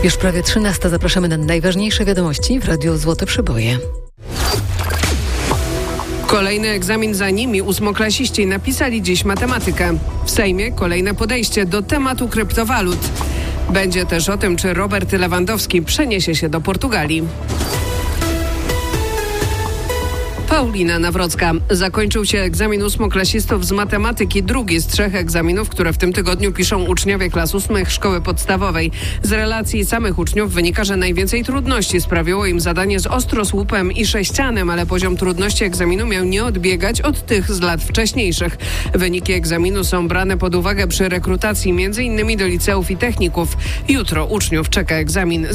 Już prawie 13. Zapraszamy na najważniejsze wiadomości w Radiu Złote Przeboje. Kolejny egzamin za nimi. Ósmoklasiści napisali dziś matematykę. W Sejmie kolejne podejście do tematu kryptowalut. Będzie też o tym, czy Robert Lewandowski przeniesie się do Portugalii. Paulina Nawrocka. Zakończył się egzamin ósmoklasistów z matematyki, drugi z 3 egzaminów, które w tym tygodniu piszą uczniowie klas 8 szkoły podstawowej. Z relacji samych uczniów wynika, że najwięcej trudności sprawiło im zadanie z ostrosłupem i sześcianem, ale poziom trudności egzaminu miał nie odbiegać od tych z lat wcześniejszych. Wyniki egzaminu są brane pod uwagę przy rekrutacji m.in. do liceów i techników. Jutro uczniów czeka egzamin